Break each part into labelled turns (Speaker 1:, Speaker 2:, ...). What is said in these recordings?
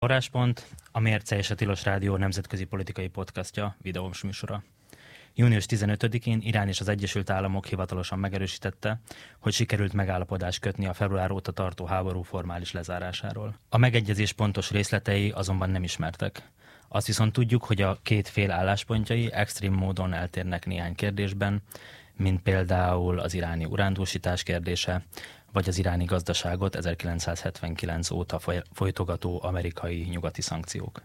Speaker 1: Forráspont, a Mérce és a Tilos Rádió nemzetközi politikai podcastja, videós műsora. Június 15-én Irán és az Egyesült Államok hivatalosan megerősítette, hogy sikerült megállapodást kötni a február óta tartó háború formális lezárásáról. A megegyezés pontos részletei azonban nem ismertek. Azt viszont tudjuk, hogy a két fél álláspontjai extrém módon eltérnek néhány kérdésben, mint például az iráni urándúsítás kérdése, vagy az iráni gazdaságot 1979 óta folytogató amerikai nyugati szankciók.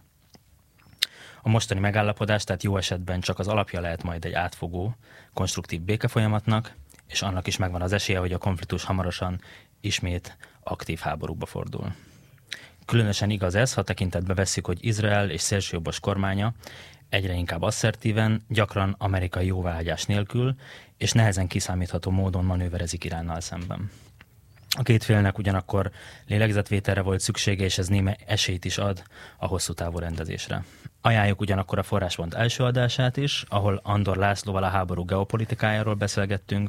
Speaker 1: A mostani megállapodás tehát jó esetben csak az alapja lehet majd egy átfogó, konstruktív békefolyamatnak, és annak is megvan az esélye, hogy a konfliktus hamarosan ismét aktív háborúba fordul. Különösen igaz ez, ha tekintetbe vesszük, hogy Izrael és szélsőjobbos kormánya egyre inkább asszertíven, gyakran amerikai jóváhagyás nélkül, és nehezen kiszámítható módon manőverezik Iránnal szemben. A két félnek ugyanakkor lélegzetvételre volt szüksége, és ez néme esélyt is ad a hosszú távú rendezésre. Ajánljuk ugyanakkor a Forráspont első adását is, ahol Andor Lászlóval a háború geopolitikájáról beszélgettünk,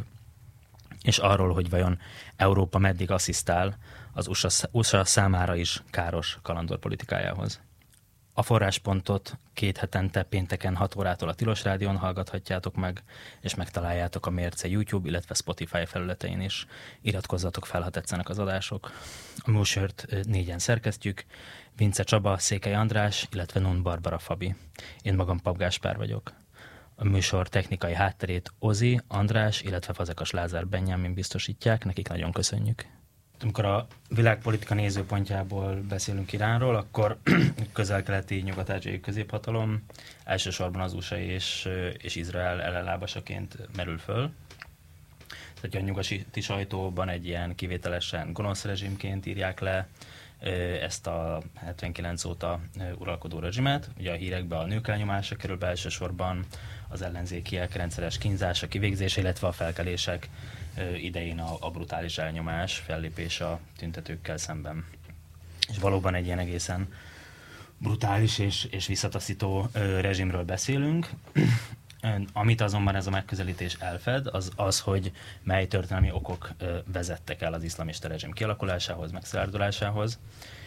Speaker 1: és arról, hogy vajon Európa meddig asszisztál az USA számára is káros kalandorpolitikájához. A Forráspontot 2 hetente pénteken 6 órától a Tilos Rádión hallgathatjátok meg, és megtaláljátok a Mérce YouTube, illetve Spotify felületein is. Iratkozzatok fel, ha tetszenek az adások. A műsort 4-en szerkesztjük, Vince Csaba, Székely András, illetve Nun Barbara Fabi. Én magam Pap Gáspár vagyok. A műsor technikai hátterét Ozi, András, illetve Fazekas Lázár Benjamin biztosítják, nekik nagyon köszönjük. Amikor a világpolitika nézőpontjából beszélünk Iránról, akkor közel-keleti nyugat-ázsiai középhatalom elsősorban az USA és Izrael ellenlábasaként merül föl. Tehát a nyugati sajtóban egy ilyen kivételesen gonosz rezsimként írják le ezt a 79 óta uralkodó rezsimet. Ugye a hírekben a nők elnyomása kerül be elsősorban, az ellenzékiek rendszeres kínzása, kivégzése, illetve a felkelések idején a brutális elnyomás, fellépés a tüntetőkkel szemben. És valóban egy ilyen egészen brutális és visszataszító rezsimről beszélünk. Amit azonban ez a megközelítés elfed, az, hogy mely történelmi okok vezettek el az iszlamista rezsim kialakulásához, megszilárdulásához,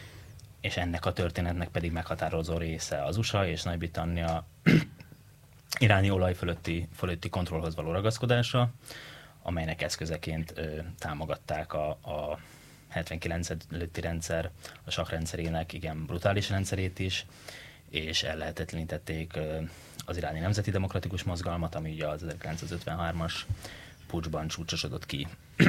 Speaker 1: és ennek a történetnek pedig meghatározó része az USA és Nagy-Britannia iráni olaj fölötti kontrollhoz való ragaszkodása, amelynek eszközeként támogatták a 79 előtti rendszer, a sah rendszerének igen brutális rendszerét is, és ellehetetlenítették az iráni nemzeti demokratikus mozgalmat, ami ugye az 1953-as puccsban csúcsosodott ki.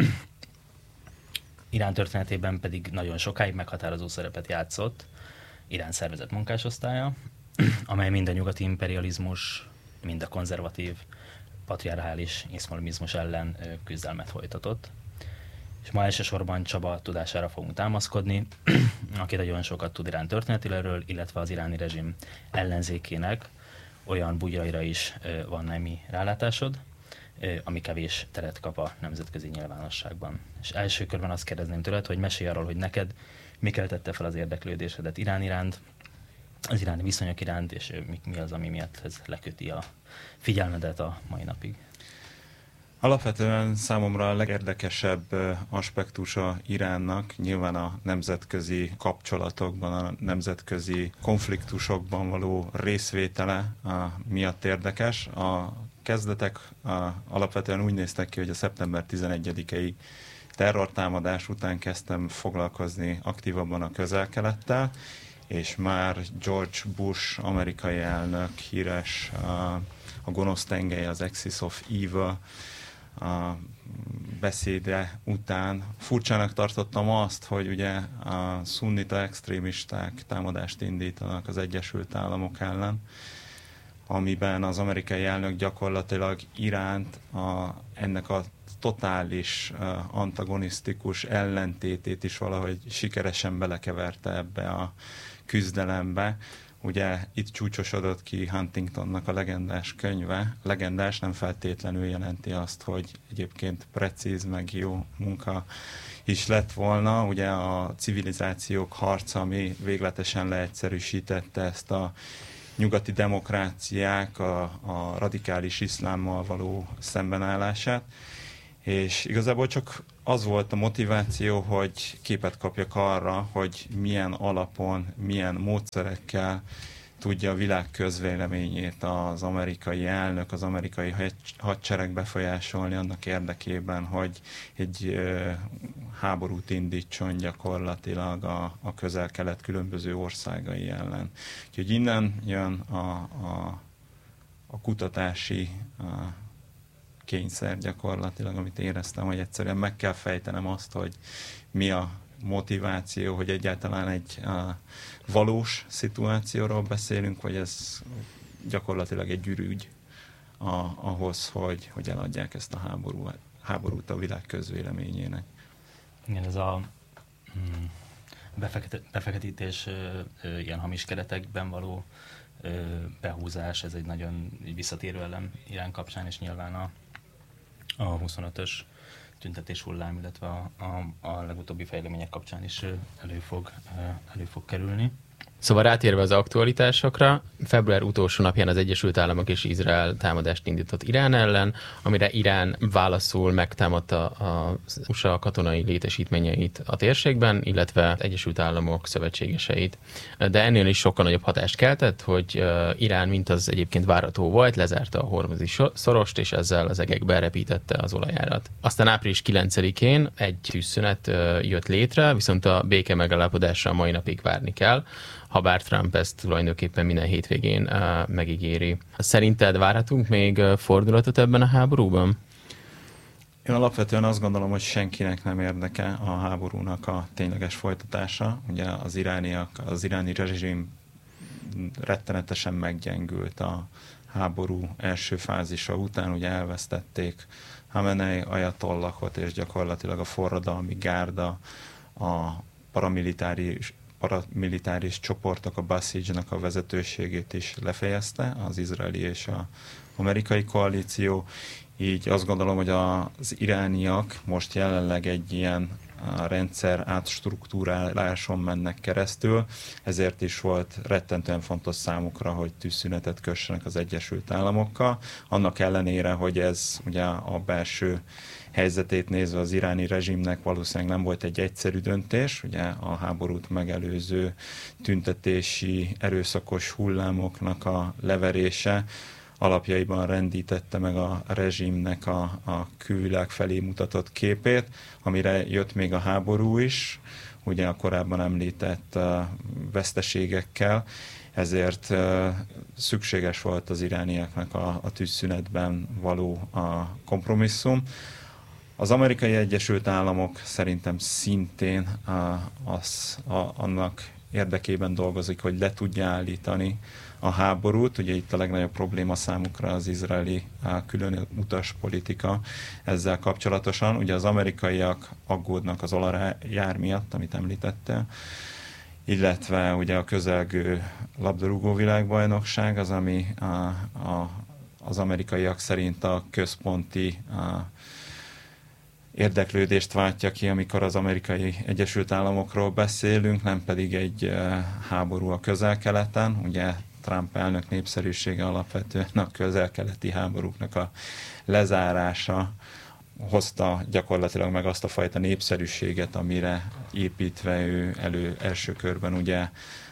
Speaker 1: Irán történetében pedig nagyon sokáig meghatározó szerepet játszott Irán szervezett munkásosztálya, amely mind a nyugati imperializmus, mind a konzervatív, patriarchális iszlamizmus ellen küzdelmet folytatott. És ma elsősorban Csaba tudására fogunk támaszkodni, aki nagyon sokat tud Irán történetéről, illetve az iráni rezsim ellenzékének olyan bugyraira is van némi rálátásod, ami kevés teret kap a nemzetközi nyilvánosságban. És első körben azt kérdezném tőled, hogy mesélj arról, hogy neked mi keltette fel az érdeklődésedet Irán iránt, az iráni viszonyok iránt, és mi az, ami miatt ez leköti a figyelmedet a mai napig.
Speaker 2: Alapvetően számomra a legérdekesebb aspektusa Iránnak nyilván a nemzetközi kapcsolatokban, a nemzetközi konfliktusokban való részvétele miatt érdekes. A kezdetek alapvetően úgy néztek ki, hogy a szeptember 11-i terrortámadás után kezdtem foglalkozni aktívabban a Közel-Kelettel, és már George Bush amerikai elnök híres a gonosz tengely, az Axis of Evil a beszéde után furcsának tartottam azt, hogy ugye a szunnita extrémisták támadást indítanak az Egyesült Államok ellen, amiben az amerikai elnök gyakorlatilag Iránt ennek a totális antagonisztikus ellentétét is valahogy sikeresen belekeverte ebbe a küzdelembe. Ugye itt csúcsosodott ki Huntingtonnak a legendás könyve. Legendás nem feltétlenül jelenti azt, hogy egyébként precíz, meg jó munka is lett volna. Ugye a civilizációk harca, ami végletesen leegyszerűsítette ezt a nyugati demokráciák, a radikális iszlámmal való szembenállását. És igazából csak az volt a motiváció, hogy képet kapjak arra, hogy milyen alapon, milyen módszerekkel tudja a világ közvéleményét az amerikai elnök, az amerikai hadsereg befolyásolni annak érdekében, hogy egy háborút indítson gyakorlatilag a közel-kelet különböző országai ellen. Úgyhogy innen jön a kutatási kényszer gyakorlatilag, amit éreztem, hogy egyszerűen meg kell fejtenem azt, hogy mi a motiváció, hogy egyáltalán egy valós szituációról beszélünk, vagy ez gyakorlatilag egy ürügy ahhoz, hogy eladják ezt a háborút a világ közvéleményének.
Speaker 1: Igen, ez a befeketítés ilyen hamis keretekben való behúzás, ez egy nagyon visszatérő elem Irán kapcsán, és nyilván a 25-ös tüntetés hullám, illetve a legutóbbi fejlemények kapcsán is elő fog kerülni.
Speaker 3: Szóval rátérve az aktualitásokra, február utolsó napján az Egyesült Államok és Izrael támadást indított Irán ellen, amire Irán válaszul megtámadta az USA katonai létesítményeit a térségben, illetve az Egyesült Államok szövetségeseit. De ennél is sokkal nagyobb hatást keltett, hogy Irán, mint az egyébként várható volt, lezárta a Hormuzi szorost, és ezzel az egekbe repítette az olajárat. Aztán április 9-én egy tűzszünet jött létre, viszont a béke megállapodásra a mai napig várni kell, habár Trump ezt tulajdonképpen minden hétvégén megígéri. Szerinted várhatunk még fordulatot ebben a háborúban?
Speaker 2: Én alapvetően azt gondolom, hogy senkinek nem érdeke a háborúnak a tényleges folytatása. Ugye az iráni rezsim rettenetesen meggyengült a háború első fázisa után, ugye elvesztették Hamenei ajatollahot, és gyakorlatilag a forradalmi gárda, a paramilitáris csoportok, a Basij-nak a vezetőségét is lefejezte, az izraeli és az amerikai koalíció. Így azt gondolom, hogy az irániak most jelenleg egy ilyen rendszer átstruktúráláson mennek keresztül, ezért is volt rettentően fontos számukra, hogy tűzszünetet kössenek az Egyesült Államokkal. Annak ellenére, hogy ez ugye a belső helyzetét nézve az iráni rezsimnek valószínűleg nem volt egy egyszerű döntés, ugye a háborút megelőző tüntetési, erőszakos hullámoknak a leverése alapjaiban rendítette meg a rezsimnek a külvilág felé mutatott képét, amire jött még a háború is, ugye a korábban említett veszteségekkel, ezért szükséges volt az irániaknak a tűzszünetben való a kompromisszum. Az Amerikai Egyesült Államok szerintem szintén annak érdekében dolgozik, hogy le tudja állítani a háborút. Ugye itt a legnagyobb probléma számukra az izraeli külön utas politika ezzel kapcsolatosan. Ugye az amerikaiak aggódnak az olajár miatt, amit említette, illetve ugye a közelgő labdarúgó világbajnokság az, ami az amerikaiak szerint a központi érdeklődést váltja ki, amikor az Amerikai Egyesült Államokról beszélünk, nem pedig egy háború a közel-keleten. Ugye Trump elnök népszerűsége alapvetően a közel-keleti háborúknak a lezárása hozta gyakorlatilag meg azt a fajta népszerűséget, amire építve ő első körben ugye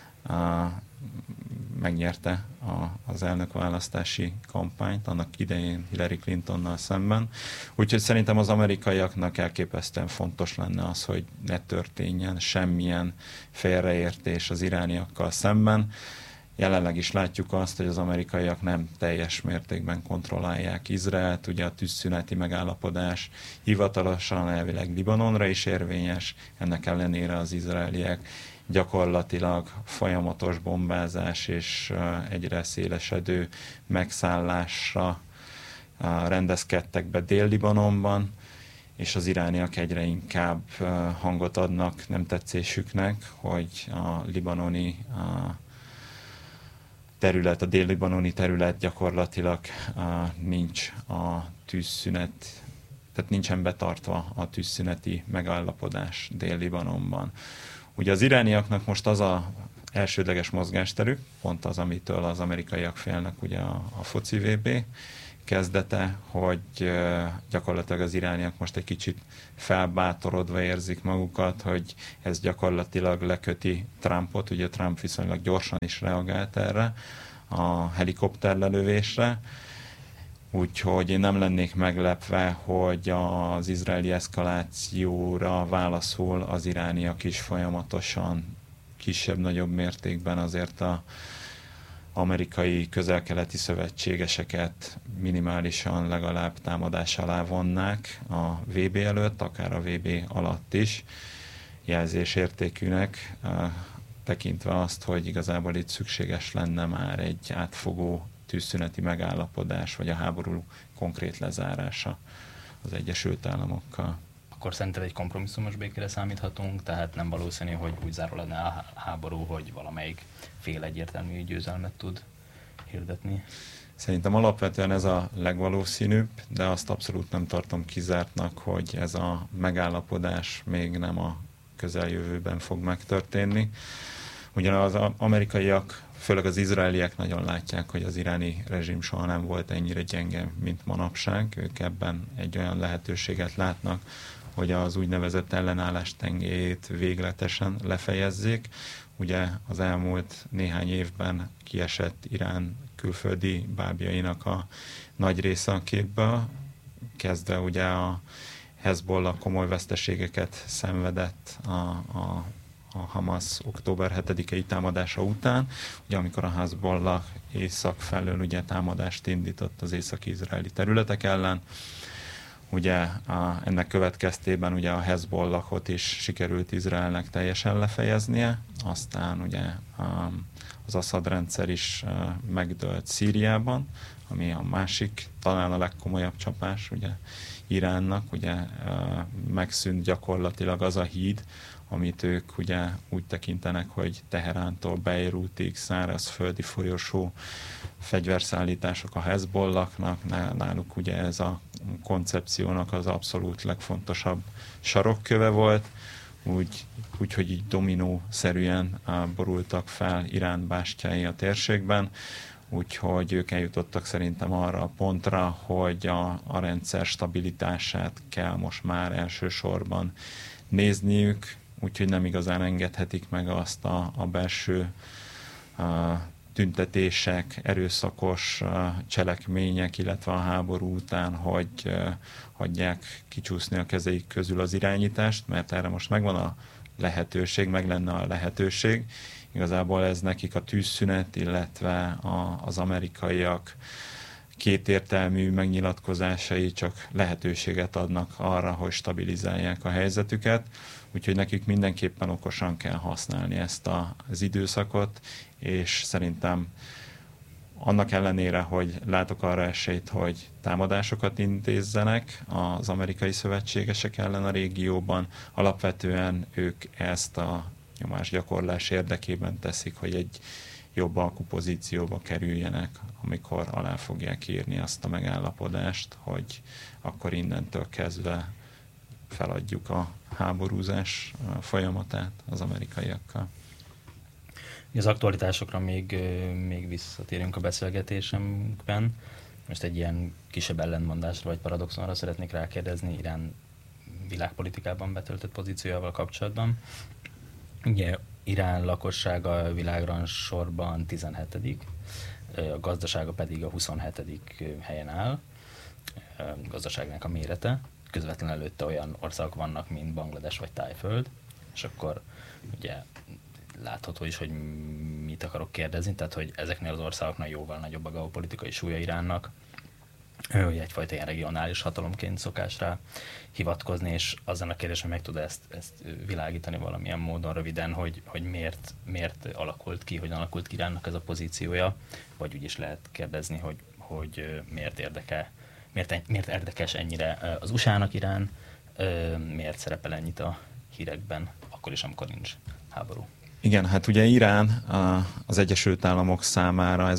Speaker 2: megnyerte az elnökválasztási kampányt, annak idején Hillary Clintonnal szemben. Úgyhogy szerintem az amerikaiaknak elképesztően fontos lenne az, hogy ne történjen semmilyen félreértés az irániakkal szemben. Jelenleg is látjuk azt, hogy az amerikaiak nem teljes mértékben kontrollálják Izraelt. Ugye a tűzszüneti megállapodás hivatalosan elvileg Libanonra is érvényes, ennek ellenére az izraeliek gyakorlatilag folyamatos bombázás és egyre szélesedő megszállásra rendezkedtek be Dél-Libanonban, és az irániak egyre inkább hangot adnak nem tetszésüknek, hogy a libanoni terület, a dél-libanoni terület gyakorlatilag nincs a tűzszünet, tehát nincsen betartva a tűzszüneti megállapodás Dél-Libanonban. Ugye az irániaknak most az az elsődleges mozgásterük, pont az, amitől az amerikaiak félnek, ugye a foci VB kezdete, hogy gyakorlatilag az irániak most egy kicsit felbátorodva érzik magukat, hogy ez gyakorlatilag leköti Trumpot, ugye Trump viszonylag gyorsan is reagált erre a helikopterlelövésre, úgyhogy én nem lennék meglepve, hogy az izraeli eszkalációra válaszul az irániak is folyamatosan kisebb-nagyobb mértékben azért az amerikai közel-keleti szövetségeseket minimálisan legalább támadás alá vonnák a VB előtt, akár a VB alatt is, jelzésértékűnek, tekintve azt, hogy igazából itt szükséges lenne már egy átfogó tűzszüneti megállapodás, vagy a háború konkrét lezárása az Egyesült Államokkal.
Speaker 1: Akkor szerinted egy kompromisszumos békére számíthatunk, tehát nem valószínű, hogy úgy zárul lenne a háború, hogy valamelyik fél egyértelmű győzelmet tud hirdetni?
Speaker 2: Szerintem alapvetően ez a legvalószínűbb, de azt abszolút nem tartom kizártnak, hogy ez a megállapodás még nem a közeljövőben fog megtörténni. Ugyan az amerikaiak, főleg az izraeliek nagyon látják, hogy az iráni rezsim soha nem volt ennyire gyenge, mint manapság. Ők ebben egy olyan lehetőséget látnak, hogy az úgynevezett ellenállás tengelyét végletesen lefejezzék. Ugye az elmúlt néhány évben kiesett Irán külföldi bábjainak a nagy része a képből, kezdve ugye a Hezbollah komoly veszteségeket szenvedett a Hamas október 7-i támadása után, ugye amikor a Hezbollah észak felől ugye támadást indított az észak-izraeli területek ellen. Ugye ennek következtében ugye a Hezbollahot is sikerült Izraelnek teljesen lefejeznie, aztán ugye az Assad rendszer is megdőlt Szíriában, ami a másik, talán a legkomolyabb csapás ugye Iránnak, ugye megszűnt gyakorlatilag az a híd, amit ők ugye úgy tekintenek, hogy Teherántól Beirutig szárazföldi folyosó fegyverszállítások a Hezbollahnak, náluk ugye ez a koncepciónak az abszolút legfontosabb sarokköve volt, úgyhogy így dominószerűen borultak fel Irán bástyái a térségben, úgyhogy ők eljutottak szerintem arra a pontra, hogy a rendszer stabilitását kell most már elsősorban nézniük, úgyhogy nem igazán engedhetik meg azt a belső tüntetések, erőszakos cselekmények, illetve a háború után, hogy hagyják kicsúszni a kezeik közül az irányítást, mert erre most megvan a lehetőség, meg lenne a lehetőség. Igazából ez nekik a tűzszünet, illetve az amerikaiak kétértelmű megnyilatkozásai csak lehetőséget adnak arra, hogy stabilizálják a helyzetüket, úgyhogy nekik mindenképpen okosan kell használni ezt az időszakot, és szerintem annak ellenére, hogy látok arra esélyt, hogy támadásokat intézzenek az amerikai szövetségesek ellen a régióban, alapvetően ők ezt a nyomásgyakorlás érdekében teszik, hogy egy jobb alkupozícióba kerüljenek, amikor alá fogják írni azt a megállapodást, hogy akkor innentől kezdve feladjuk a háborúzás folyamatát az amerikaiakkal.
Speaker 1: Az aktualitásokra még visszatérünk a beszélgetésünkben. Most egy ilyen kisebb ellentmondásra vagy paradoxonra szeretnék rákérdezni Irán világpolitikában betöltött pozíciójával kapcsolatban. Ugye Irán lakossága világrangsorban 17., a gazdasága pedig a 27. helyen áll, a gazdaságnak a mérete. Közvetlenül előtte olyan országok vannak, mint Banglades vagy Tájföld, és akkor ugye látható is, hogy mit akarok kérdezni, tehát hogy ezeknél az országoknál jóval nagyobb a geopolitikai súlya Iránnak, hogy egyfajta ilyen regionális hatalomként szokás rá hivatkozni, és azon a kérdés, hogy meg tud ezt világítani valamilyen módon röviden, hogy miért alakult ki, hogyan alakult ki Iránnak ez a pozíciója, vagy úgy is lehet kérdezni, hogy miért érdekes ennyire az USA-nak Irán, miért szerepel ennyit a hírekben, akkor is, amikor nincs háború.
Speaker 2: Igen, hát ugye Irán az Egyesült Államok számára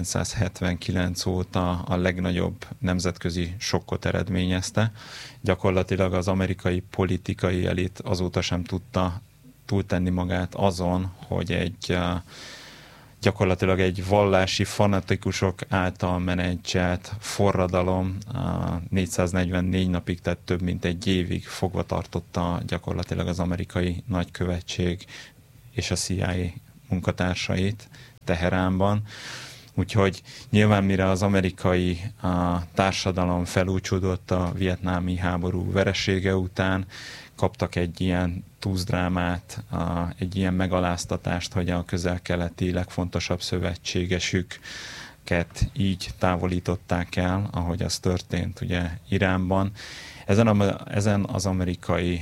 Speaker 2: 1979 óta a legnagyobb nemzetközi sokkot eredményezte. Gyakorlatilag az amerikai politikai elit azóta sem tudta túltenni magát azon, hogy egy gyakorlatilag egy vallási fanatikusok által menedzselt forradalom 444 napig, tehát több mint egy évig fogva tartotta gyakorlatilag az amerikai nagykövetség és a CIA munkatársait Teheránban. Úgyhogy nyilván mire az amerikai társadalom felúcsúdott a vietnámi háború veresége után, kaptak egy ilyen túszdrámát, egy ilyen megaláztatást, hogy a közel-keleti legfontosabb szövetségesüket így távolították el, ahogy az történt ugye Iránban. Ezen az amerikai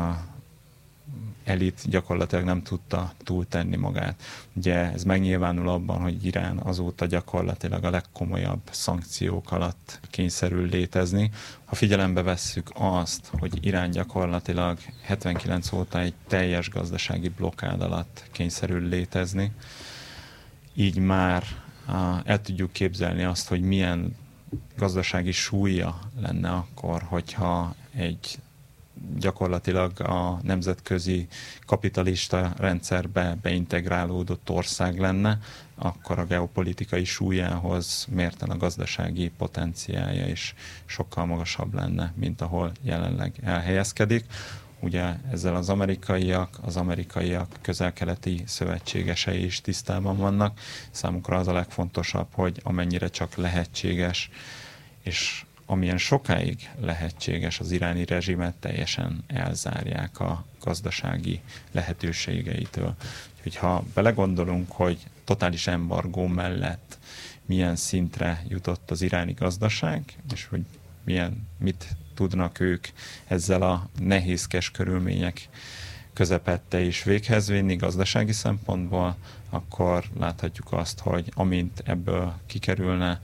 Speaker 2: elit gyakorlatilag nem tudta túltenni magát. Ugye ez megnyilvánul abban, hogy Irán azóta gyakorlatilag a legkomolyabb szankciók alatt kényszerül létezni. Ha figyelembe vesszük azt, hogy Irán gyakorlatilag 79 óta egy teljes gazdasági blokkád alatt kényszerül létezni, így már el tudjuk képzelni azt, hogy milyen gazdasági súlya lenne akkor, hogyha egy gyakorlatilag a nemzetközi kapitalista rendszerbe beintegrálódott ország lenne, akkor a geopolitikai súlyához mérten a gazdasági potenciálja is sokkal magasabb lenne, mint ahol jelenleg elhelyezkedik. Ugye ezzel az amerikaiak közel-keleti szövetségesei is tisztában vannak. Számukra az a legfontosabb, hogy amennyire csak lehetséges, és amilyen sokáig lehetséges, az iráni rezsimet teljesen elzárják a gazdasági lehetőségeitől. Úgyhogy ha belegondolunk, hogy totális embargó mellett milyen szintre jutott az iráni gazdaság, és hogy mit tudnak ők ezzel a nehézkes körülmények közepette is véghez vinni gazdasági szempontból, akkor láthatjuk azt, hogy amint ebből kikerülne,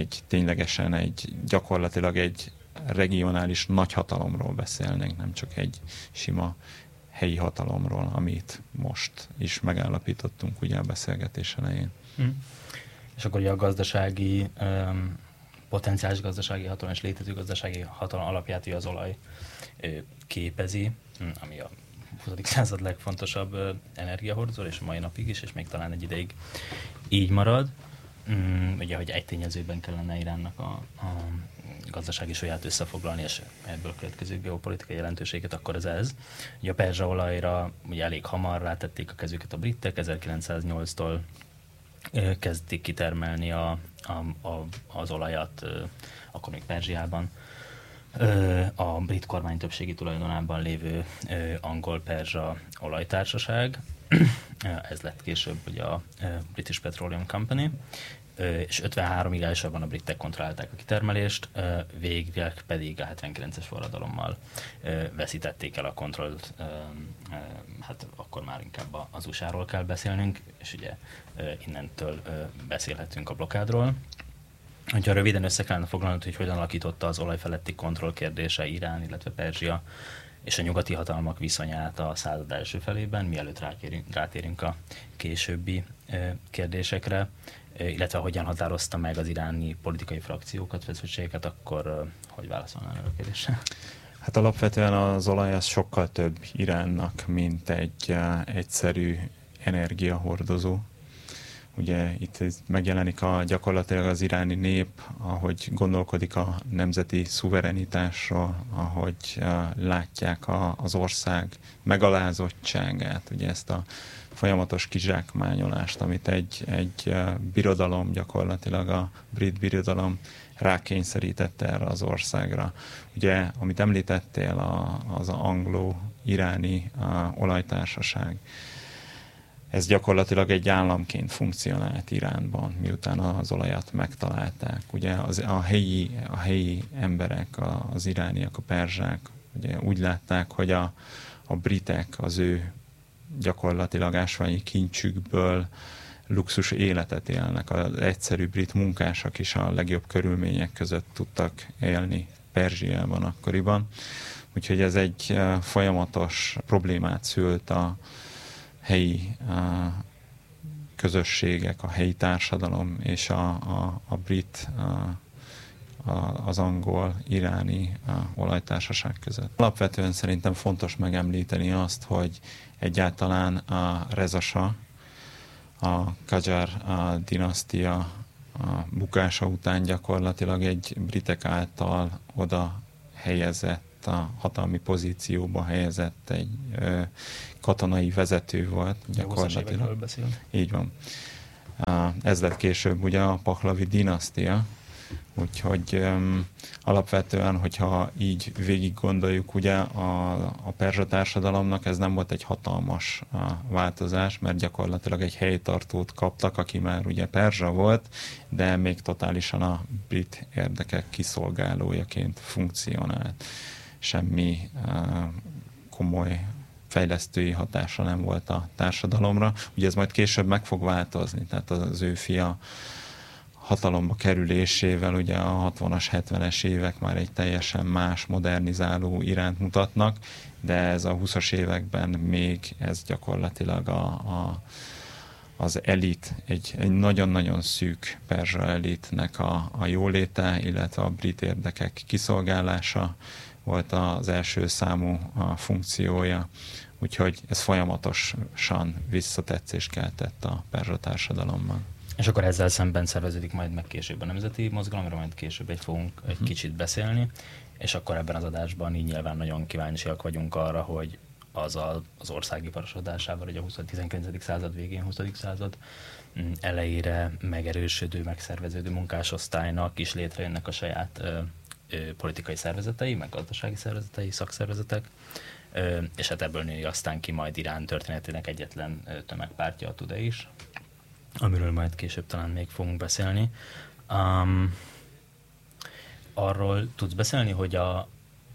Speaker 2: gyakorlatilag egy regionális nagyhatalomról beszélnénk, nem csak egy sima helyi hatalomról, amit most is megállapítottunk ugye a beszélgetés elején.
Speaker 1: És akkor ugye a gazdasági, potenciális gazdasági hatalom és létező gazdasági hatalom alapját az olaj képezi, ami a 20. század legfontosabb energiahordozó, és a mai napig is, és még talán egy ideig így marad. Ugye, hogy egy tényezőben kellene Iránnak a gazdasági súlyát összefoglalni, és ebből következő geopolitikai jelentőséget, akkor ez. Ugye a perzsaolajra ugye elég hamar rátették a kezüket a britek, 1908-tól kezdték kitermelni az olajat, akkor még Perzsiában, a brit kormány többségi tulajdonában lévő angol-perzsa olajtársaság. Ez lett később ugye a British Petroleum Company, és 53-ig elsősorban a britek kontrollálták a kitermelést, végre pedig a 79-es forradalommal veszítették el a kontrollt, hát akkor már inkább az USA-ról kell beszélnünk, és ugye innentől beszélhetünk a blokkádról. Ha röviden össze kellene foglalnod, hogy hogyan alakította az olaj feletti kontroll kérdése Irán, illetve Perzsia és a nyugati hatalmak viszonyát a század első felében, mielőtt rátérünk a későbbi kérdésekre, illetve hogyan határozta meg az iráni politikai frakciókat, feszültségeket, akkor hogy válaszolnál erre a kérdésre?
Speaker 2: Hát alapvetően az olaj az sokkal több Iránnak, mint egy egyszerű energiahordozó. Ugye itt megjelenik gyakorlatilag az iráni nép, ahogy gondolkodik a nemzeti szuverenitásról, ahogy látják az ország megalázottságát, ugye ezt a folyamatos kizsákmányolást, amit egy birodalom, gyakorlatilag a brit birodalom rákényszerítette erre az országra. Ugye, amit említettél, az anglo-iráni olajtársaság, ez gyakorlatilag egy államként funkcionált Iránban, miután az olajat megtalálták. Ugye a helyi emberek, az irániak, a perzsák ugye úgy látták, hogy a britek az ő gyakorlatilag ásványi kincsükből luxus életet élnek. Az egyszerű brit munkások is a legjobb körülmények között tudtak élni Perzsiában akkoriban. Úgyhogy ez egy folyamatos problémát szült a helyi közösségek, a helyi társadalom és a brit, az angol-iráni olajtársaság között. Alapvetően szerintem fontos megemlíteni azt, hogy egyáltalán a Reza Shah, a Qajar dinasztia a bukása után gyakorlatilag egy britek által oda helyezett, a hatalmi pozícióba helyezett egy katonai vezető volt. Gyakorlatilag. Így van. Ez lett később ugye a Pahlavi dinasztia, úgyhogy alapvetően, hogyha így végig gondoljuk, ugye a perzsa társadalomnak ez nem volt egy hatalmas változás, mert gyakorlatilag egy helytartót kaptak, aki már ugye perzsa volt, de még totálisan a brit érdekek kiszolgálójaként funkcionált. Semmi komoly fejlesztői hatása nem volt a társadalomra. Ugye ez majd később meg fog változni, tehát az ő fia hatalomba kerülésével ugye a 60-as, 70-es évek már egy teljesen más, modernizáló iránt mutatnak, de ez a 20-as években még ez gyakorlatilag az elit, egy nagyon-nagyon szűk perzsa elitnek a jóléte, illetve a brit érdekek kiszolgálása volt az első számú funkciója, úgyhogy ez folyamatosan visszatetszést keltett a perzsa társadalomban.
Speaker 1: És akkor ezzel szemben szerveződik majd meg később a nemzeti mozgalomra, majd később fogunk egy kicsit beszélni, és akkor ebben az adásban így nyilván nagyon kíváncsiak vagyunk arra, hogy az ország iparosodásával, ugye a 19. század végén, 20. század elejére megerősödő, megszerveződő munkásosztálynak is létrejönnek a saját politikai szervezetei, meg gazdasági szervezetei, szakszervezetek, és hát ebből női aztán ki majd Irán történetének egyetlen tömegpártja, a Tudeh is, amiről majd később talán még fogunk beszélni. Arról tudsz beszélni, hogy a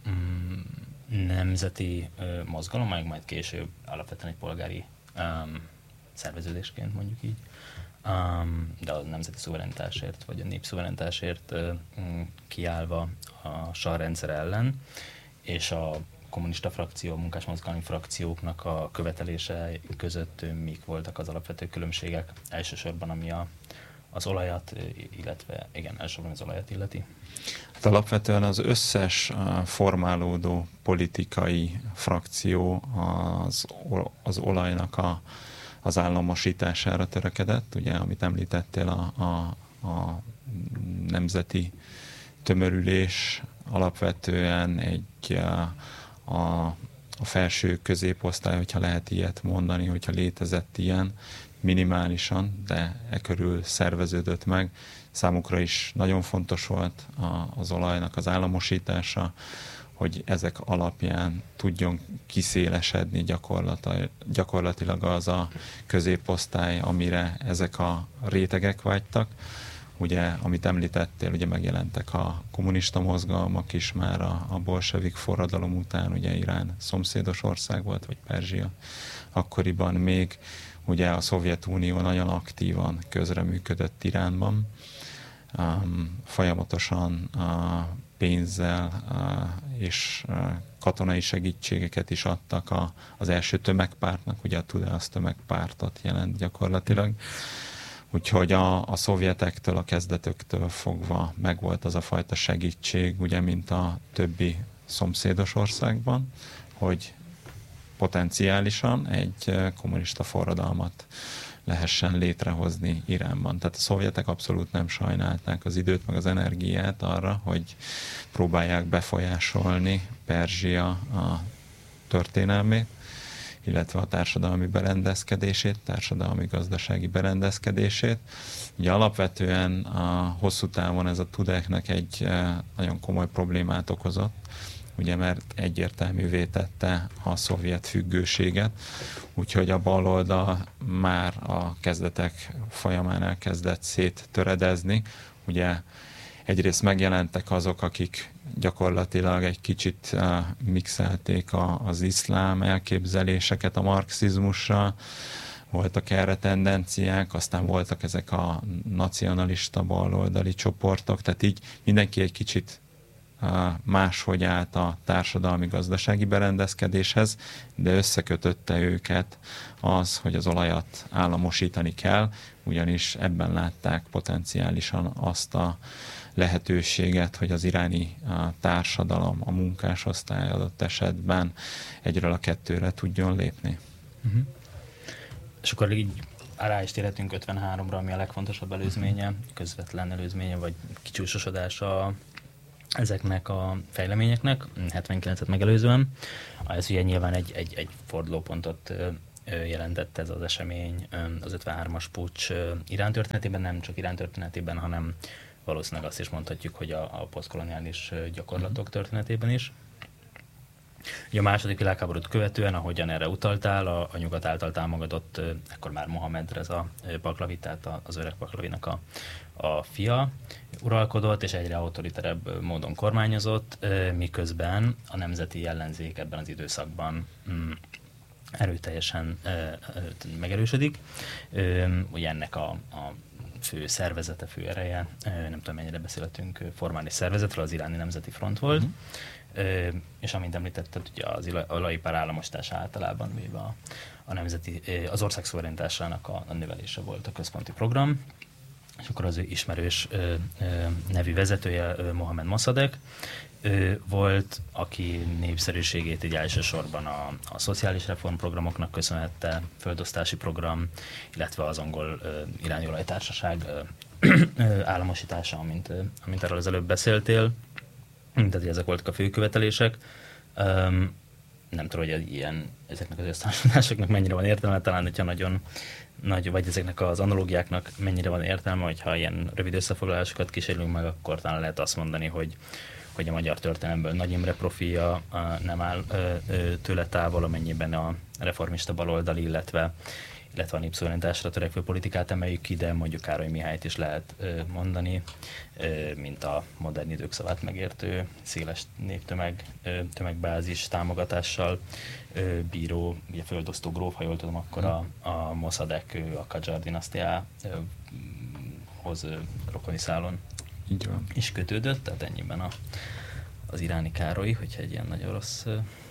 Speaker 1: nemzeti mozgalom, majd később alapvetően egy polgári szerveződésként mondjuk így, de a nemzeti szuverenitásért, vagy a népszuverenitásért kiállva a sarrendszer ellen, és a kommunista frakció, a munkásmozgalmi frakcióknak a követelése között mik voltak az alapvető különbségek, elsősorban ami az olajat, illetve igen, elsősorban az olajat illeti?
Speaker 2: Hát alapvetően az összes formálódó politikai frakció az olajnak az államosítására törekedett, ugye, amit említettél, a nemzeti tömörülés alapvetően a felső középosztály, hogyha lehet ilyet mondani, hogyha létezett ilyen, minimálisan, de e körül szerveződött meg. Számukra is nagyon fontos volt az olajnak az államosítása, hogy ezek alapján tudjon kiszélesedni gyakorlatilag az a középosztály, amire ezek a rétegek vágytak. Ugye, amit említettél, ugye megjelentek a kommunista mozgalmak is már a bolsevik forradalom után, ugye Irán szomszédos ország volt, vagy Perzsia akkoriban még, ugye a Szovjetunió nagyon aktívan közreműködött Iránban, folyamatosan pénzzel és katonai segítségeket is adtak az első tömegpártnak, ugye a Tudeh az tömegpártot jelent gyakorlatilag. Úgyhogy a szovjetektől, a kezdetöktől fogva megvolt az a fajta segítség, ugye, mint a többi szomszédos országban, hogy potenciálisan egy kommunista forradalmat lehessen létrehozni Iránban. Tehát a szovjetek abszolút nem sajnálták az időt, meg az energiát arra, hogy próbálják befolyásolni Perzsia a történelmét, illetve a társadalmi berendezkedését, társadalmi-gazdasági berendezkedését. Ugye alapvetően a hosszú távon ez a Tudehnek egy nagyon komoly problémát okozott, ugye, mert egyértelművé tette a szovjet függőséget, úgyhogy a baloldal már a kezdetek folyamán elkezdett széttöredezni. Ugye egyrészt megjelentek azok, akik gyakorlatilag egy kicsit mixelték az iszlám elképzeléseket a marxizmussal, voltak erre tendenciák, aztán voltak ezek a nacionalista baloldali csoportok, tehát így mindenki egy kicsit máshogy állt a társadalmi-gazdasági berendezkedéshez, de összekötötte őket az, hogy az olajat államosítani kell, ugyanis ebben látták potenciálisan azt a lehetőséget, hogy az iráni társadalom, a munkásosztály adott esetben egyről a kettőre tudjon lépni.
Speaker 1: És akkor így rá is térhetünk 53-ra, ami a legfontosabb előzménye, közvetlen előzménye, vagy kicsúcsosodása ezeknek a fejleményeknek, 79-et megelőzően. Ez ugye nyilván egy fordulópontot jelentett ez az esemény az 53-as puccs Irán történetében, nem csak Irán történetében, hanem valószínűleg azt is mondhatjuk, hogy a posztkoloniális gyakorlatok történetében is. Ugye a második világháborút követően, ahogyan erre utaltál, a nyugat által támogatott, ekkor már Mohamed Reza Pahlavi, tehát az öreg Pahlavinak a fia uralkodott, és egyre autoriterebb módon kormányozott, miközben a nemzeti ellenzék ebben az időszakban erőteljesen megerősödik. Ugye ennek a fő szervezete, fő ereje, nem tudom mennyire beszélhetünk formális szervezetről, az Iráni Nemzeti Front volt, és amint említetted, ugye az olajipar államosítása általában véve az ország szuverenitásának a növelése volt a központi program, és akkor az ő ismerős nevű vezetője Mohamed Mossadegh volt, aki népszerűségét így elsősorban a szociális reformprogramoknak köszönhette, földosztási program, illetve az angol iráni olajtársaság államosítása, amint erről az előbb beszéltél. Tehát ezek voltak a fő követelések. Nem tudom, hogy ezeknek az összehasonlításoknak mennyire van értelme, talán hogyha nagyon nagy, vagy ezeknek az analógiáknak mennyire van értelme, hogyha ilyen rövid összefoglalásokat kísérlünk meg, akkor talán lehet azt mondani, hogy a magyar történelemből Nagy Imre profilja nem áll tőle távol, amennyiben a reformista baloldali, illetve a népszuverenitásra törekvő politikát emeljük ki, de mondjuk Károly Mihályt is lehet mondani, mint a modern idők szavát megértő, széles tömegbázis támogatással bíró, ugye földosztó gróf, ha jól tudom, akkor a Mossadegh a Kadzsar dinasztiához rokoni szálon is kötődött, tehát ennyiben az iráni Károly, hogyha egy ilyen nagyon rossz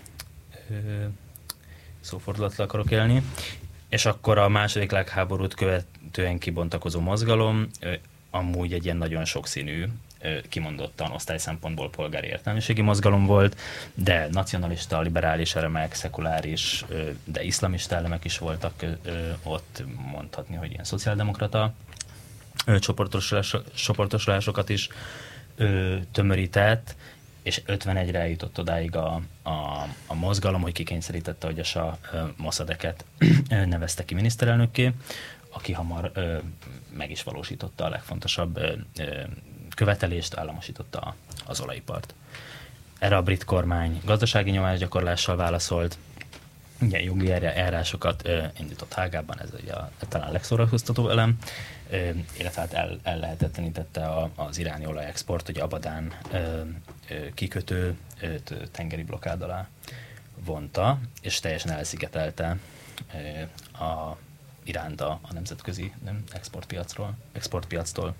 Speaker 1: szófordulattal akarok élni. És akkor a második világháborút követően kibontakozó mozgalom amúgy egy ilyen nagyon sokszínű, kimondottan osztályszempontból polgári értelmiségi mozgalom volt, de nacionalista, liberális elemek, szekuláris, de iszlamista elemek is voltak ott, mondhatni, hogy ilyen szociáldemokrata csoportosulásokat is tömörített, és 51-re eljutott odáig a mozgalom, hogy kikényszerítette, hogy a Shah Mossadeghet nevezte ki miniszterelnökké, aki hamar meg is valósította a legfontosabb követelést, államosította az olajipart. Erre a brit kormány gazdasági nyomásgyakorlással válaszolt, ugye jogi eljárásokat indított Hágában, ez ugye talán a legszórakoztatóbb elem, illetve hát ellehetetlenítette az iráni olajexport, ugye Abadán kikötő tengeri blokkád alá vonta, és teljesen elszigetelte Iránt a nemzetközi exportpiactól.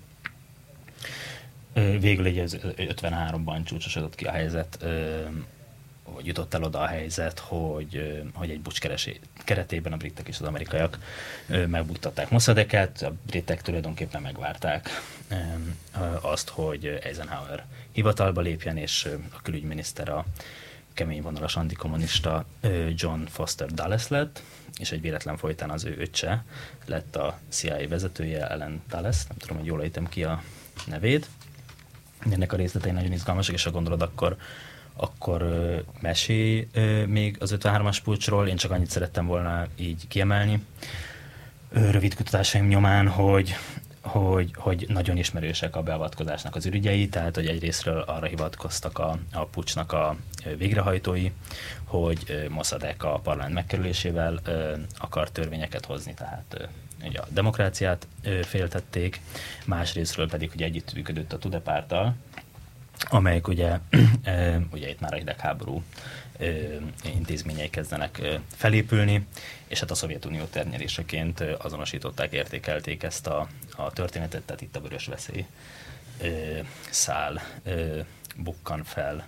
Speaker 1: Végül ugye 53-ban csúcsosodott ki a helyzet, hogy jutott el oda a helyzet, hogy egy puccs keretében a britek és az amerikaiak megbuktatták Mossadeghet, a britek tulajdonképpen megvárták azt, hogy Eisenhower hivatalba lépjen, és a külügyminiszter a keményvonalas antikommunista John Foster Dulles lett, és egy véletlen folytán az ő öccse lett a CIA vezetője, Allen Dulles, nem tudom, hogy jól ejtem ki a nevét. Ennek a részletei nagyon izgalmasak, és ha gondolod, akkor mesélj még az 53-as puccsról, én csak annyit szerettem volna így kiemelni rövid kutatásaim nyomán, hogy nagyon ismerősek a beavatkozásnak az ürügyei, tehát hogy egyrésztről arra hivatkoztak a puccsnak a végrehajtói, hogy Mossadegh a parlament megkerülésével akar törvényeket hozni, tehát ugye a demokráciát féltették, másrésztről pedig, hogy együttműködött a Tudeh párttal, amelyek ugye itt már a hidegháború intézményei kezdenek felépülni, és hát a Szovjetunió ternyeréseként azonosították, értékelték ezt a történetet, tehát itt a vörös veszély szál bukkan fel.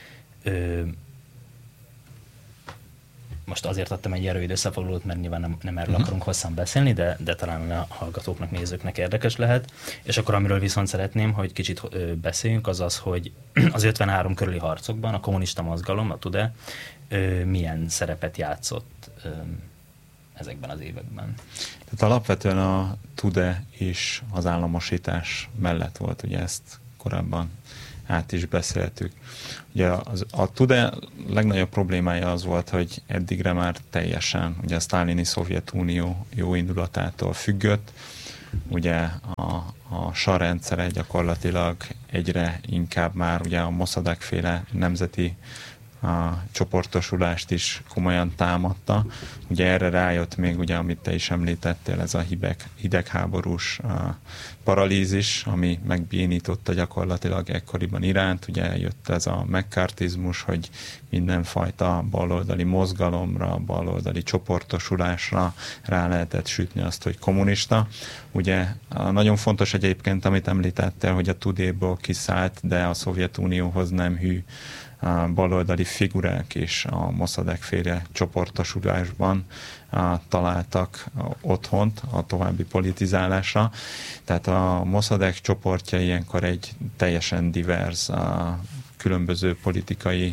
Speaker 1: Most azért adtam egy rövid összefoglalót, mert nyilván nem erről akarunk hosszan beszélni, de talán a hallgatóknak, nézőknek érdekes lehet. És akkor amiről viszont szeretném, hogy kicsit beszéljünk, az az, hogy az 53 körüli harcokban a kommunista mozgalom, a Tudeh, milyen szerepet játszott ezekben az években.
Speaker 2: Tehát alapvetően a TUDE is az államosítás mellett volt, ugye ezt korábban át is beszéltük. Ugye a TUDE legnagyobb problémája az volt, hogy eddigre már teljesen ugye a sztálini Szovjetunió jó indulatától függött. Ugye a SAR rendszere gyakorlatilag egyre inkább már ugye a Mossadegh féle nemzeti csoportosulást is komolyan támadta. Ugye erre rájött még, ugye, amit te is említettél, ez a hidegháborús paralízis, ami megbénította gyakorlatilag ekkoriban Iránt. Ugye jött ez a McCarthyzmus, hogy mindenfajta baloldali mozgalomra, baloldali csoportosulásra rá lehetett sütni azt, hogy kommunista. Ugye nagyon fontos egyébként, amit említettél, hogy a TUDE-ból kiszállt, de a Szovjetunióhoz nem hű baloldali figurák is a Mossadegh féle csoportosulásban találtak otthont a további politizálásra. Tehát a Mossadegh csoportja ilyenkor egy teljesen divers, különböző politikai,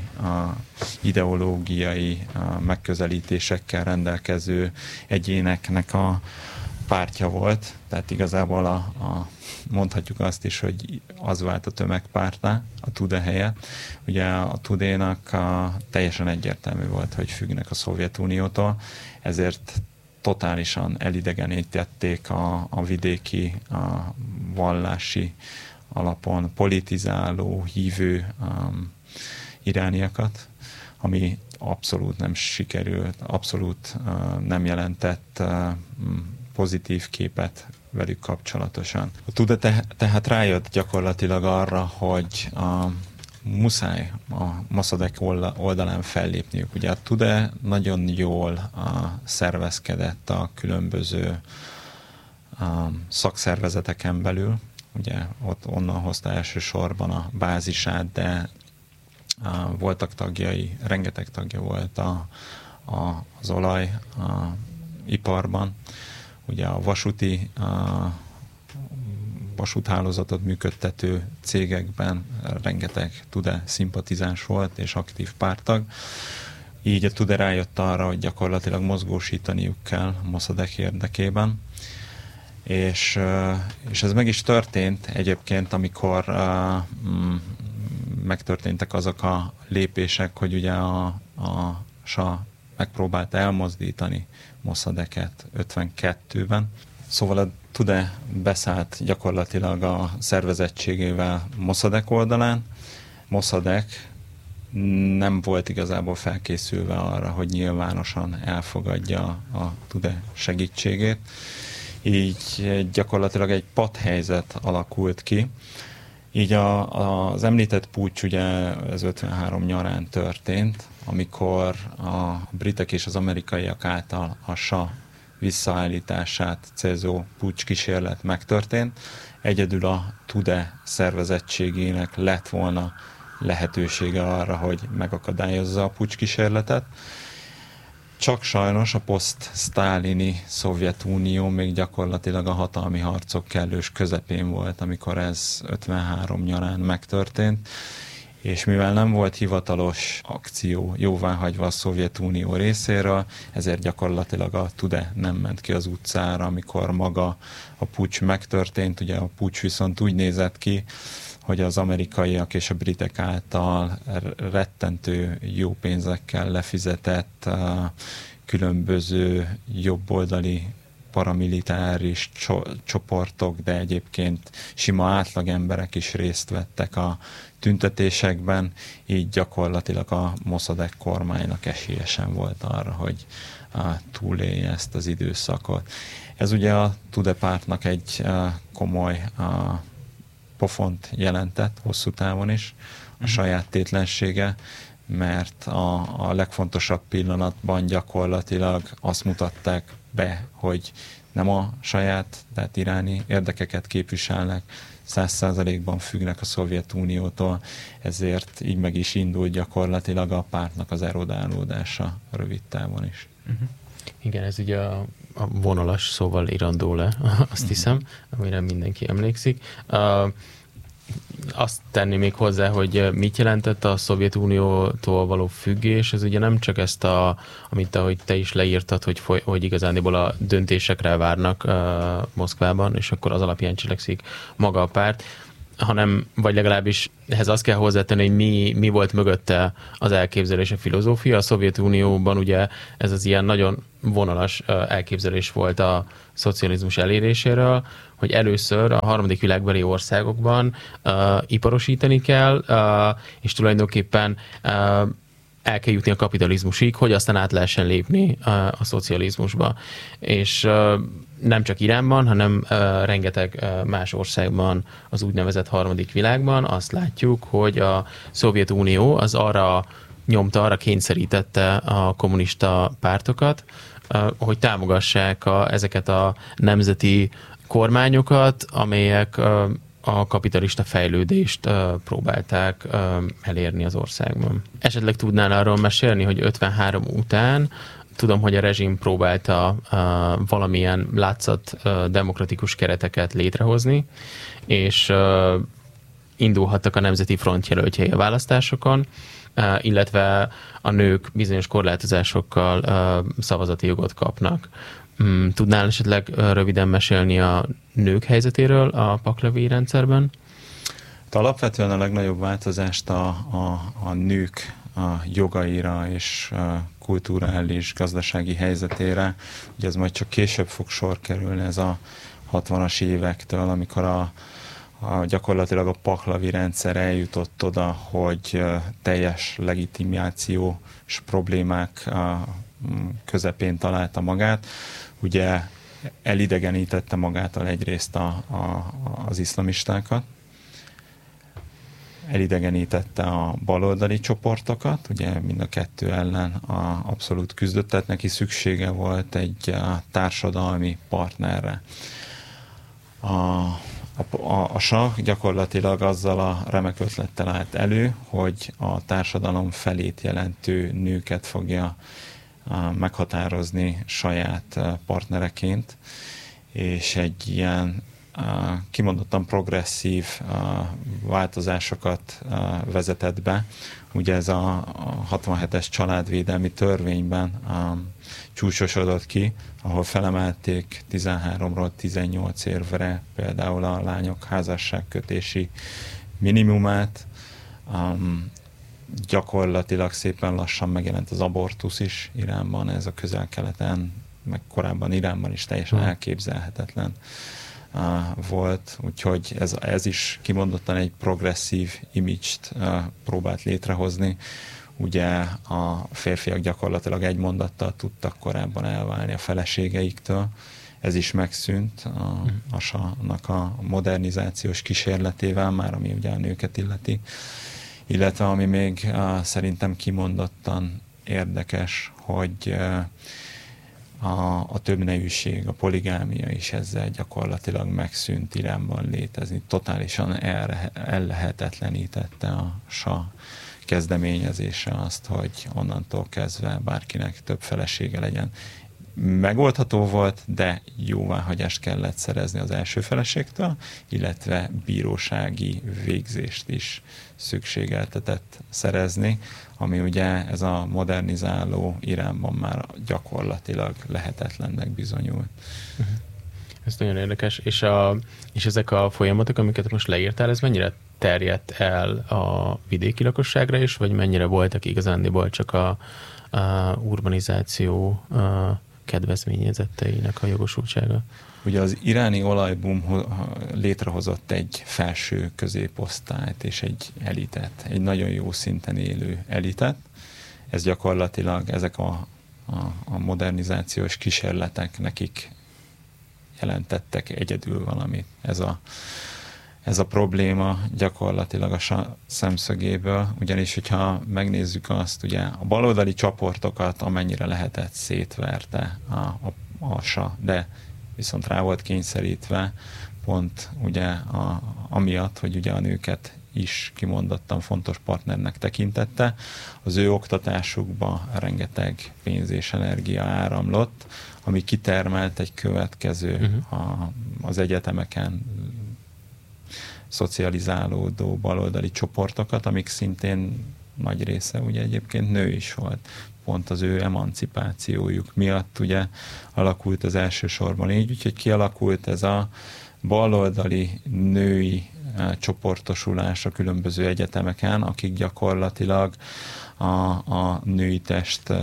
Speaker 2: ideológiai megközelítésekkel rendelkező egyéneknek a pártja volt. Tehát igazából mondhatjuk azt is, hogy az vált a tömegpártá a TUDE helyett. Ugye a TUDE-nak teljesen egyértelmű volt, hogy függnek a Szovjetuniótól, ezért totálisan elidegenítették a vidéki, vallási alapon politizáló, hívő irániakat, ami abszolút nem sikerült, abszolút nem jelentett pozitív képet velük kapcsolatosan. A TUDE tehát rájött gyakorlatilag arra, hogy muszáj a Mossadegh oldalán fellépniük. Ugye a TUDE nagyon jól szervezkedett a különböző szakszervezeteken belül, ugye ott onnan hozta elsősorban a bázisát, de voltak tagjai, rengeteg tagja volt az olajiparban, ugye a vasúthálózatot működtető cégekben rengeteg TUDE szimpatizáns volt és aktív párttag. Így a TUDE rájött arra, hogy gyakorlatilag mozgósítaniuk kell Mossadegh érdekében. És ez meg is történt egyébként, amikor megtörténtek azok a lépések, hogy ugye a SAH megpróbált elmozdítani Mossadeghet 52-ben. Szóval a TUDE beszállt gyakorlatilag a szervezettségével Mossadegh oldalán. Mossadegh nem volt igazából felkészülve arra, hogy nyilvánosan elfogadja a TUDE segítségét. Így gyakorlatilag egy patthelyzet alakult ki. Így az említett puccs ugye az 53 nyarán történt, amikor a britek és az amerikaiak által a SAH visszaállítását célzó puccs kísérlet megtörtént. Egyedül a TUDE szervezettségének lett volna lehetősége arra, hogy megakadályozza a puccs kísérletet. Csak sajnos a poszt-sztálini Szovjetunió még gyakorlatilag a hatalmi harcok kellős közepén volt, amikor ez 53 nyarán megtörtént, és mivel nem volt hivatalos akció jóváhagyva a Szovjetunió részéről, ezért gyakorlatilag a TUDE nem ment ki az utcára, amikor maga a puccs megtörtént. Ugye a puccs viszont úgy nézett ki, hogy az amerikaiak és a britek által rettentő jó pénzekkel lefizetett különböző jobboldali paramilitáris csoportok, de egyébként sima átlag emberek is részt vettek a tüntetésekben, így gyakorlatilag a Mossadegh kormánynak esélye sem volt arra, hogy túlélje ezt az időszakot. Ez ugye a TUDE pártnak egy komoly pofont jelentett hosszú távon is, a saját tétlensége, mert a legfontosabb pillanatban gyakorlatilag azt mutatták be, hogy nem a saját, tehát iráni érdekeket képviselnek, 100%-ban függnek a Szovjetuniótól, ezért így meg is indult gyakorlatilag a pártnak az erodálódása rövid távon is.
Speaker 3: Igen, ez ugye a vonalas szóval írandó le, azt hiszem, amire mindenki emlékszik. azt tenni még hozzá, hogy mit jelentett a Szovjetuniótól való függés. Ez ugye nem csak ezt amit ahogy te is leírtad, hogy igazándiból a döntésekre várnak Moszkvában, és akkor az alapján cselekszik maga a párt, hanem, vagy legalábbis ehhez azt kell hozzátenni, hogy mi volt mögötte az elképzelés, a filozófia. A Szovjetunióban ugye ez az ilyen nagyon vonalas elképzelés volt a szocializmus eléréséről, hogy először a harmadik világbeli országokban iparosítani kell, és tulajdonképpen el kell jutni a kapitalizmusig, hogy aztán át lehessen lépni a szocializmusba. És nem csak Iránban, hanem rengeteg más országban, az úgynevezett harmadik világban azt látjuk, hogy a Szovjetunió az arra kényszerítette a kommunista pártokat, hogy támogassák ezeket a nemzeti kormányokat, amelyek a kapitalista fejlődést próbálták elérni az országban. Esetleg tudnál arról mesélni, hogy 53 után tudom, hogy a rezsim próbálta valamilyen látszat demokratikus kereteket létrehozni, és indulhattak a Nemzeti Front jelöltjei a választásokon, illetve a nők bizonyos korlátozásokkal szavazati jogot kapnak. Tudnál esetleg röviden mesélni a nők helyzetéről a pahlavi rendszerben?
Speaker 2: Alapvetően a legnagyobb változást a nők a jogaira és kulturális, gazdasági helyzetére, ugye ez majd csak később fog sor kerülni, ez a 60-as évektől, amikor gyakorlatilag a pahlavi rendszer eljutott oda, hogy teljes legitimációs problémák közepén találta magát. Ugye elidegenítette magától egyrészt az iszlamistákat, elidegenítette a baloldali csoportokat, ugye mind a kettő ellen abszolút küzdött, tehát neki szüksége volt egy társadalmi partnerre. A sah gyakorlatilag azzal a remek ötlettel állt elő, hogy a társadalom felét jelentő nőket fogja meghatározni saját partnereként, és egy ilyen kimondottan progresszív változásokat vezetett be. Ugye ez a 67-es családvédelmi törvényben csúcsosodott ki, ahol felemelték 13-ról 18 évre például a lányok házasságkötési minimumát. Gyakorlatilag szépen lassan megjelent az abortusz is Iránban, ez a Közel-Keleten, meg korábban Iránban is teljesen elképzelhetetlen volt, úgyhogy ez is kimondottan egy progresszív image-t próbált létrehozni. Ugye a férfiak gyakorlatilag egy mondattal tudtak korábban elválni a feleségeiktől, ez is megszűnt a sahnak a modernizációs kísérletével, már ami ugye a nőket illeti. Illetve ami még szerintem kimondottan érdekes, hogy a többnejűség, a poligámia is ezzel gyakorlatilag megszűnt Iránban létezni. Totálisan ellehetetlenítette a sah kezdeményezése azt, hogy onnantól kezdve bárkinek több felesége legyen. Megoldható volt, de jóváhagyást kellett szerezni az első feleségtől, illetve bírósági végzést is szükségeltetett szerezni, ami ugye ez a modernizáló Iránban már gyakorlatilag lehetetlennek bizonyult.
Speaker 3: Ez nagyon érdekes. És ezek a folyamatok, amiket most leírtál, ez mennyire terjedt el a vidéki lakosságra is, vagy mennyire voltak igazándiból csak a urbanizáció kedvezményezetteinek a jogosultsága?
Speaker 2: Ugye az iráni olajboom létrehozott egy felső középosztályt és egy elitet, egy nagyon jó szinten élő elitet. Ez gyakorlatilag ezek a modernizációs kísérletek nekik jelentettek egyedül valamit. Ez a probléma gyakorlatilag a szemszögéből, ugyanis, hogyha megnézzük azt, ugye a baloldali csoportokat amennyire lehetett szétverte a sah, de viszont rá volt kényszerítve pont ugye amiatt, hogy ugye a nőket is kimondottan fontos partnernek tekintette. Az ő oktatásukba rengeteg pénz és energia áramlott, ami kitermelt egy következő az egyetemeken szocializálódó baloldali csoportokat, amik szintén nagy része ugye egyébként nő is volt. Pont az ő emancipációjuk miatt ugye alakult az elsősorban így, úgyhogy kialakult ez a baloldali női csoportosulás a különböző egyetemeken, akik gyakorlatilag a női test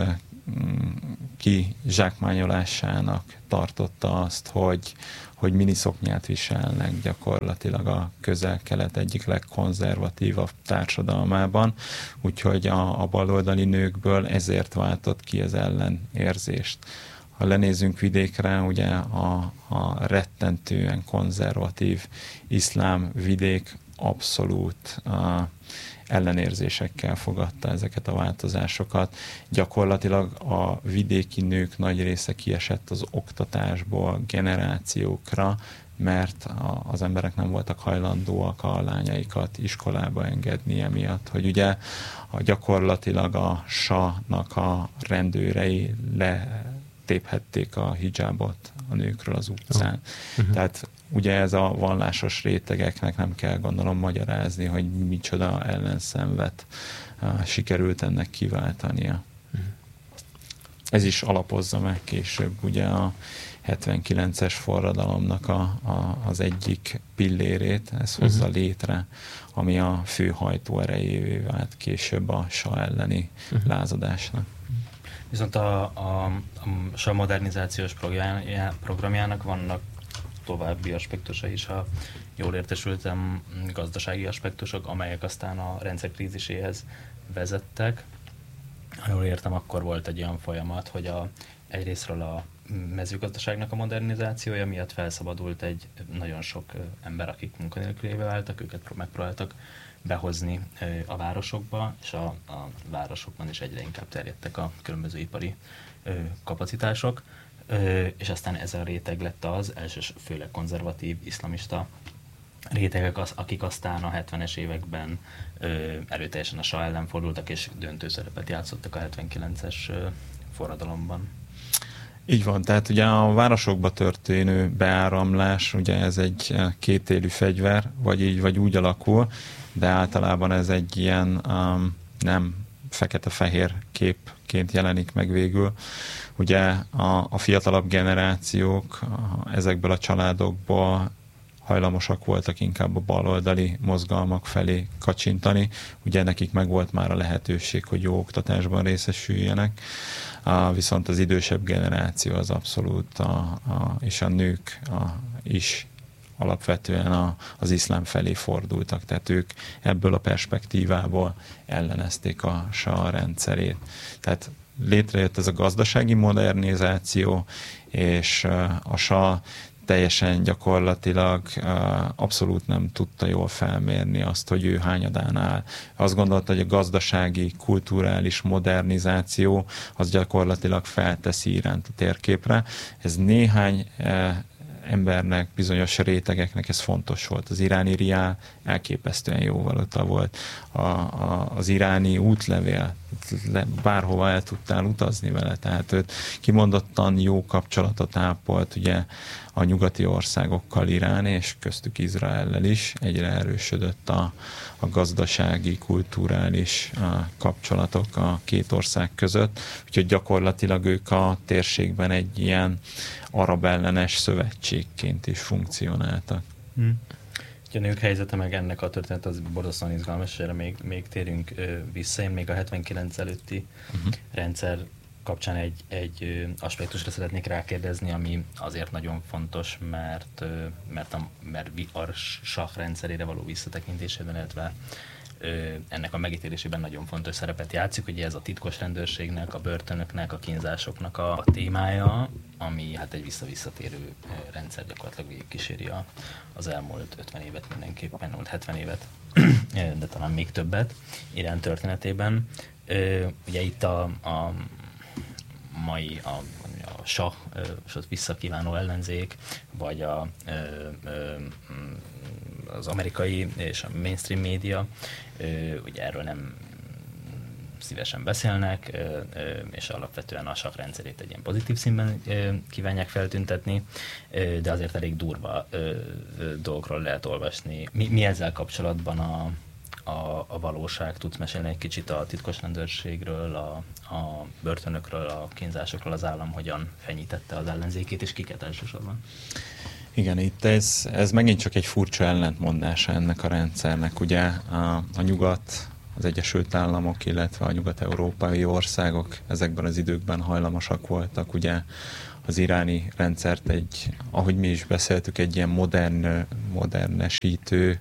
Speaker 2: kizsákmányolásának tartotta azt, hogy miniszoknyát viselnek gyakorlatilag a Közel-Kelet egyik legkonzervatívabb társadalmában, úgyhogy a baloldali nőkből ezért váltott ki az ellenérzést. Ha lenézünk vidékre, ugye a rettentően konzervatív iszlám vidék abszolút ellenérzésekkel fogadta ezeket a változásokat. Gyakorlatilag a vidéki nők nagy része kiesett az oktatásból generációkra, mert az emberek nem voltak hajlandóak a lányaikat iskolába engedni emiatt, hogy ugye gyakorlatilag a Sa-nak a rendőrei letéphették a hidzsábot a nőkről az utcán. Tehát ugye ez a vallásos rétegeknek nem kell gondolom magyarázni, hogy micsoda ellenszenvet sikerült ennek kiváltania. Ez is alapozza meg később ugye a 79-es forradalomnak az egyik pillérét, ez hozza létre, ami a fő hajtóerejévé vált később a Sa elleni lázadásnak.
Speaker 1: Viszont a Sa modernizációs programjának vannak további aspektusai is, ha jól értesültem, gazdasági aspektusok, amelyek aztán a rendszer kríziséhez vezettek. Ha jól értem, akkor volt egy olyan folyamat, hogy egyrésztről a mezőgazdaságnak a modernizációja miatt felszabadult egy nagyon sok ember, akik munkanélkülévé váltak, őket megpróbáltak behozni a városokba, és a városokban is egyre inkább terjedtek a különböző ipari kapacitások, és aztán ez a réteg lett az, főleg konzervatív, iszlamista rétegek, akik aztán a 70-es években erőteljesen a Sa ellen fordultak, és döntő szerepet játszottak a 79-es forradalomban.
Speaker 2: Így van, tehát ugye a városokba történő beáramlás, ugye ez egy kétélű fegyver, vagy így, vagy úgy alakul, de általában ez egy ilyen nem fekete-fehér képként jelenik meg végül. Ugye a fiatalabb generációk ezekből a családokból hajlamosak voltak inkább a baloldali mozgalmak felé kacsintani. Ugye nekik megvolt már a lehetőség, hogy jó oktatásban részesüljenek, viszont az idősebb generáció az abszolút, és a nők is alapvetően az iszlám felé fordultak, tehát ők ebből a perspektívából ellenezték a Sa rendszerét. Tehát létrejött ez a gazdasági modernizáció, és a Sa teljesen gyakorlatilag abszolút nem tudta jól felmérni azt, hogy ő hányadán áll. Azt gondolta, hogy a gazdasági, kulturális modernizáció az gyakorlatilag felteszi Iránt a térképre. Ez néhány embernek, bizonyos rétegeknek ez fontos volt. Az iráni riál elképesztően jó valuta volt. Az iráni útlevél, bárhova el tudtál utazni vele, tehát őt kimondottan jó kapcsolatot ápolt ugye a nyugati országokkal Irán, és köztük Izraellel is. Egyre erősödött a gazdasági, kulturális kapcsolatok a két ország között, úgyhogy gyakorlatilag ők a térségben egy ilyen arab ellenes szövetségként is funkcionáltak.
Speaker 1: A nők helyzete meg ennek a történet az borzasztóan izgalmas, és erre még térünk vissza. Én még a 79 előtti rendszer kapcsán egy aspektusra szeretnék rákérdezni, ami azért nagyon fontos, mert a Sah rendszerére való visszatekintésében, illetve ennek a megítélésében nagyon fontos szerepet játszik. Ugye ez a titkos rendőrségnek, a börtönöknek, a kínzásoknak a témája, ami hát egy visszatérő rendszer, gyakorlatilag végigkíséri az elmúlt 50 évet mindenképpen, elmúlt 70 évet, de talán még többet Irán történetében. Ugye itt a mai a Sah visszakívánó ellenzék, vagy az amerikai és a mainstream média, ugye erről szívesen beszélnek, és alapvetően a sakrendszerét egy ilyen pozitív színben kívánják feltüntetni, de azért elég durva dolgokról lehet olvasni. Mi ezzel kapcsolatban a valóság? Tudsz mesélni egy kicsit a titkos rendőrségről, a börtönökről, a kínzásokról, az állam hogyan fenyítette az ellenzékét, és kiket elsősorban?
Speaker 2: Igen, itt ez megint csak egy furcsa ellentmondása ennek a rendszernek. Ugye a nyugat, az Egyesült Államok, illetve a nyugat-európai országok ezekben az időkben hajlamosak voltak, ugye az iráni rendszert ahogy mi is beszéltük, egy ilyen modernesítő,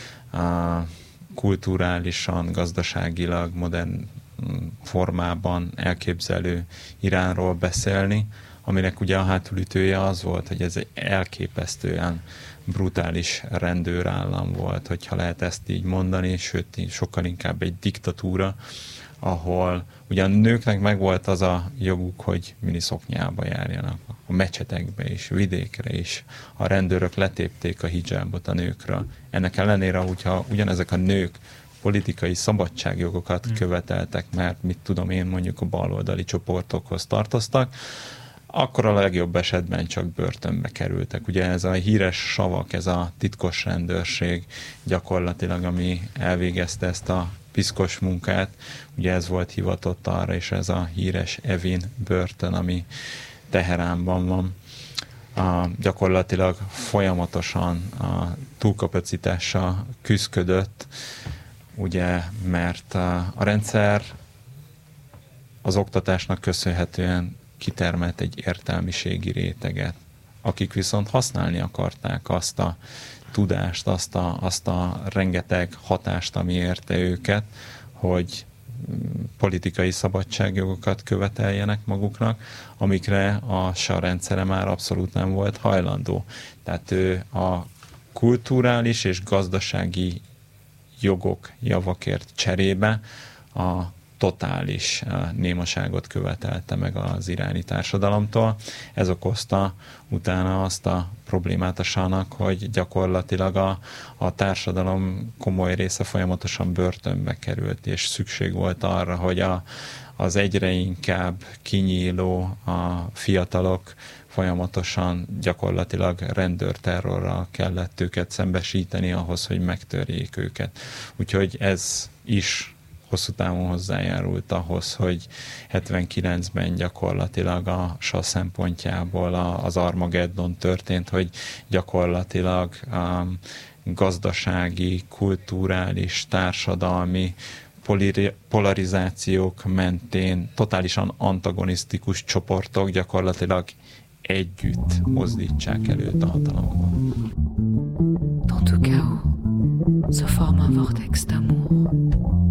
Speaker 2: kulturálisan, gazdaságilag, modern formában elképzelő Iránról beszélni, aminek ugye a hátulütője az volt, hogy ez egy elképesztően brutális rendőrállam volt, hogyha lehet ezt így mondani, sőt, sokkal inkább egy diktatúra, ahol ugye a nőknek megvolt az a joguk, hogy miniszoknyába járjanak, a mecsetekbe is, vidékre is. A rendőrök letépték a hijabot a nőkről. Ennek ellenére, hogyha ugyanezek a nők politikai szabadságjogokat követeltek, mert mit tudom én, mondjuk a baloldali csoportokhoz tartoztak, akkor a legjobb esetben csak börtönbe kerültek. Ugye ez a híres savak, ez a titkos rendőrség gyakorlatilag, ami elvégezte ezt a piszkos munkát, ugye ez volt hivatott arra, és ez a híres Evin börtön, ami Teheránban van. Gyakorlatilag folyamatosan a túlkapacitással küszködött, ugye, mert a rendszer az oktatásnak köszönhetően kitermelt egy értelmiségi réteget, akik viszont használni akarták azt a tudást, azt a rengeteg hatást, ami érte őket, hogy politikai szabadságjogokat követeljenek maguknak, amikre a SA rendszere már abszolút nem volt hajlandó. Tehát ő a kulturális és gazdasági jogok, javakért cserébe a totális némaságot követelte meg az iráni társadalomtól. Ez okozta utána azt a problémát a sának, hogy gyakorlatilag a társadalom komoly része folyamatosan börtönbe került, és szükség volt arra, hogy az egyre inkább kinyíló a fiatalok folyamatosan gyakorlatilag rendőrterrorral kellett őket szembesíteni ahhoz, hogy megtörjék őket. Úgyhogy ez is hosszú távon hozzájárult ahhoz, hogy 79-ben gyakorlatilag a SA szempontjából az Armageddon történt, hogy gyakorlatilag gazdasági, kulturális, társadalmi polarizációk mentén totálisan antagonisztikus csoportok gyakorlatilag együtt mozdítsák előtt a hatalomba.
Speaker 4: Dans tout chaos se forme un vortex d'amour.